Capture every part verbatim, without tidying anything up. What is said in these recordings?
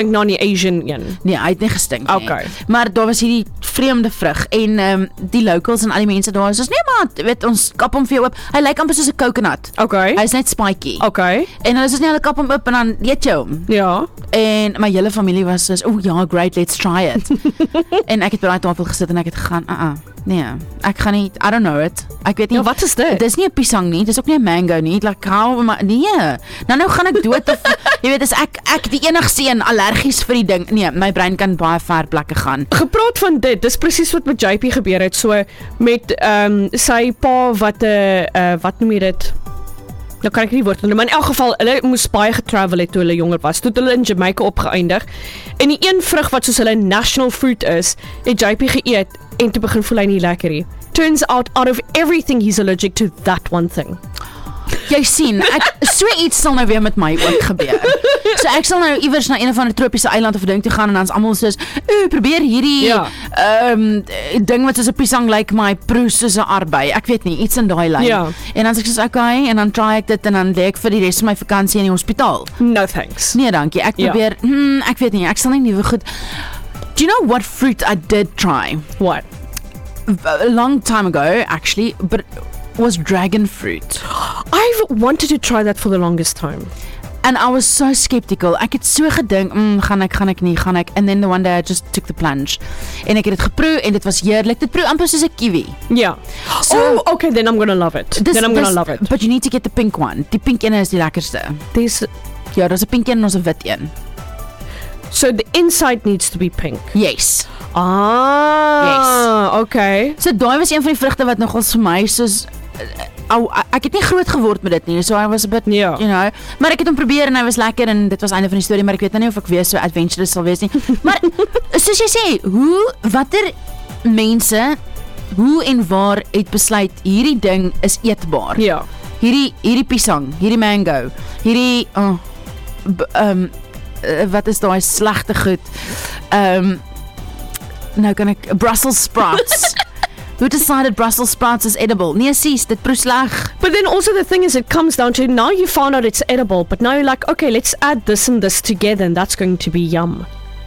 na die Asian een? Nee, hy het nie gestink nie. Okay. Maar daar was hierdie vreemde vrug en um, die locals en al die mense daar, soos nee maar, weet ons kap hom vir jou oop. Hy lyk amper soos 'n coconut. Okay. Hy is net spiky. Okay. En hulle is nie, hulle kap hom oop en dan eet jy hom. Ja. En my hele familie was soos, oh ja, great, let's try it. En ek het by daai tafel gesit en ek het gegaan, uh uh, nee, ek gaan nie, I don't know it. Ek weet nie. Ja, wat is dit? Dis nie 'n piesang nie, dis ook nie 'n mango nie. Like how, maar nee. Nou nou gaan ek dood of jy weet, is ek ek die enigste een allergies vir die ding. Nee, my brein kan baie ver plekke gaan. Gepraat van dit, dis presies wat met J P gebeur het, so met ehm um, sy pa wat 'n uh, uh, wat noem jy dit? Nou kan ek nie woord noem, maar in elk geval, hulle moes baie getravel het toe hulle jonger was. Toe het hulle in Jamaica opgeëindig. En die een vrug wat soos hulle national fruit is, het J P geëet en toe begin voel hy nie lekker nie. Turns out, out of everything, he's allergic to that one thing. Jy sien, ek so iets sal nou weer met my ook gebeur. So ek sal nou iewers na een of ander tropiese eiland of ding toe gaan en dan's almal soos, "O, probeer hierdie ja. um, ding wat soos 'n piesang lyk, like my proes soos 'n arbei." Ek weet nie, iets in daai lyn. Ja. En dan sê ek soos, "Okay," en dan try ek dit en dan lê ek vir die res van my vakansie in die hospitaal. No thanks. Nee, dankie. Ek probeer, ja. hmm, ek weet nie, ek sal nie nuwe goed. Do you know what fruit I did try? What? A long time ago, actually, but was dragon fruit. I've wanted to try that for the longest time. And I was so skeptical. Ek het so gedink, mm, gaan ek, gaan ek nie, gaan ek. And then the one day I just took the plunge. En ek het dit geproe en dit was heerlik. Dit proe amper soos 'n kiwi. Yeah. So, oh, okay, then I'm gonna love it. This, then I'm this, gonna love it. But you need to get the pink one. Die pink ene is die lekkerste. There's, ja, daar's 'n pink een en ons 'n wit een. So the inside needs to be pink. Yes. Ah, yes. Okay. So daai was een van die vrugte wat nogals vir my soos ou ek het nie groot geword met dit nie. So I was a bit, ja. you know, maar ek het hom probeer en hy was lekker en dit was einde van die storie, maar ek weet nou nie of ek weer so adventurous sal wees nie. Maar soos jy sê, hoe watter mense hoe en waar het besluit hierdie ding is eetbaar. Ja. Hierdie hierdie piesang, hierdie mango, hierdie oh, ehm um, wat is daai slegte goed? Ehm um, nou kan ek Brussels sprouts. Who decided Brussels sprouts is edible? Nee, sis, dit proe sleg. But then also the thing is, it comes down to, now you found out it's edible, but now you're like, okay, let's add this and this together, and that's going to be yum.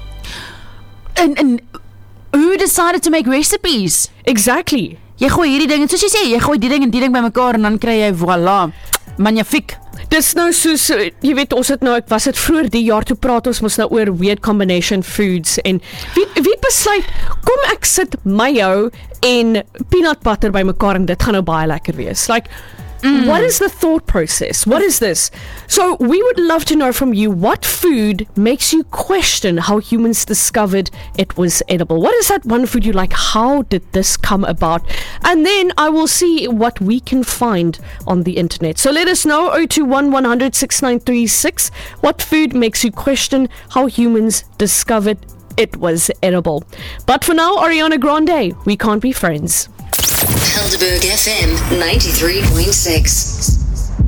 And, and who decided to make recipes? Exactly. Jy gooi hierdie ding, en soos jy sê, jy gooi die ding en die ding bymekaar, en dan kry jy, voilà, magnifiek. Dis nou soos, jy weet, ons het nou, ek was het vroeger die jaar toe praat ons mos nou oor weird combination foods, en wie, wie besluit, kom ek sit mayo en peanut butter by mekaar en dit gaan nou baie lekker wees. Like, mm. what is the thought process? What is this? So we would love to know from you, what food makes you question how humans discovered it was edible? What is that one food you like? How did this come about? And then I will see what we can find on the internet. So let us know, zero two one, one hundred, six nine three six. What food makes you question how humans discovered it was edible? But for now, Ariana Grande, We Can't Be Friends. Helderberg F M ninety-three point six.